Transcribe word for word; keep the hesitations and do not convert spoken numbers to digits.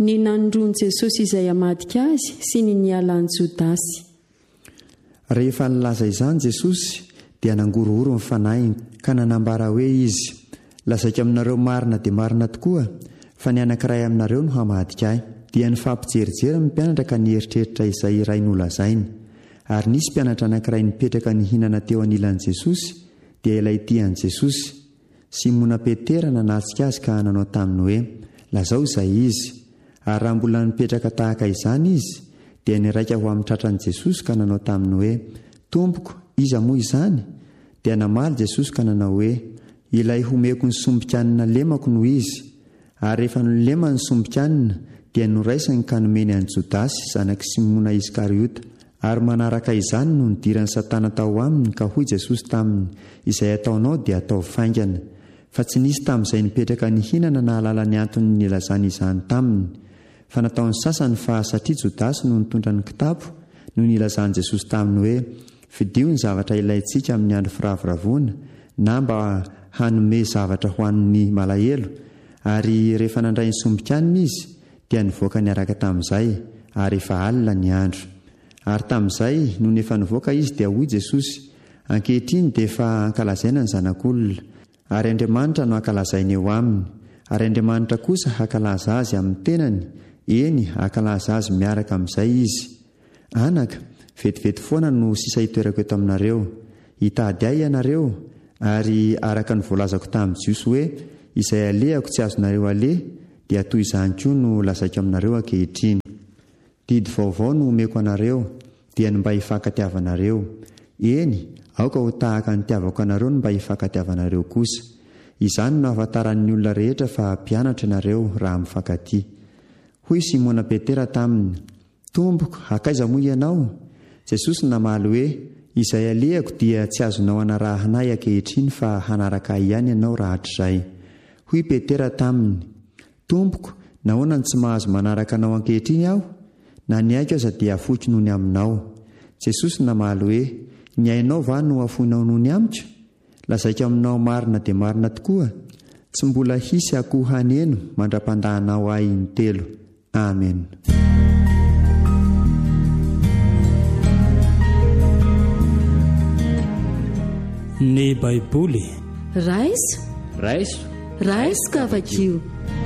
ny nandroany Jesosy izay hamadika azy sy ny nialany Jodasy. Rehefa nilaza izany Jesosy dia nangorohoro ny fanahy ka nanambara hoe izy: lazaiko aminareo marina dia marina tokoa fa ny anankiray aminareo no hamadika ahy. Dia nifampijerijery ny mpianatra ka nieritreritra izay iray nolazainy. Ary nisy mpianatra anankiray nipetraka nihinana teo anilan'i Jesosy dia ilay tian'i Jesosy. Simona Petera nanatsika azy ka nanao taminy hoe: lazao izay izy. Ary raha mbola nipetraka tahaka izany izy dia niraika ho amin'ny tratran'i Jesosy ka nanao taminy hoe: Tompoko, iza moa izany? Dia namaly Jesosy ka nanao hoe: ilay homeko ny sombikanina lemako no izy. Ary rehefa nolema ny sombikanina dia noraisiny ka nomeny an'i Jodasy zanaky Simona Iskariota. Ary manaraka izany no nidirany Satana tao aminy ka hoy Jesosy taminy: izay ataonao dia atao faingana. Fa tsy nisy tamin'izay nipetraka nihinana nahalala ny antony nilazany izany taminy. Fa nataon'ny sasany fa satria Jodasy no nitondra ny kitapo no nilazany Jesosy taminy hoe: fidio ny zavatra ilayntsika amin'ny andro firavoravona, na mba hanome zavatra ho an'ny malahelo. Ary rehefa nandray ny sombikanina izy dia nivoaka niaraka tamin'izay, ary efa alina ny andro. Ary tamin'izay no nefa nivoaka izy dia hoy Jesosy: ankehitriny dia efa ankalazaina ny zanak'olona, ary Andriamanitra no ankalazainy eo aminy. Ary Andriamanitra kosa ankalaza azy amin'ny tenany, eny ankalaza azy miaraka amin'izay izy. Anaka, vetivety foana no sisa hitoerako eto aminareo. Hitady ahy ianareo, ary araka ny voalazako tamin'ny Jiosy hoe: izay alehako tsy azonareo aleha, dia toy izany koa no lazaiko aminareo ankehitriny. Didy vaovao no omeko anareo, dia ny mba hifankatiavanareo. Eny, aoka ho tahaka ny tiavako anareo ny mba hifankatiavanareo kosa. Izany no ahafantaran'ny olona rehetra fa mpianatra ianareo raha mifankatia. Hoy Simona Petera taminy: Tompoko, akaiza moa ianao? Jesosy namaly hoe: izay alehako dia tsy azonao anarahanay ankehitriny fa hanaraka ahy ihany ianao raha hatr'izay. Hoy Petera taminy: Tompoko, nahoana ny tsy mahazo manaraka anao ankehitriny aho? Na ny aiko aza dia afoky noho ny aminao. Jesosy namaly hoe: ny ainao va no afonao noho ny amiko? Lazaiko aminao marina dia marina tokoa, tsy mbola hisy akoho haneno mandra-pandahanao ahy intelo. Amen. Ny Baiboly. Raiso. Raiso. Raiso kavakio.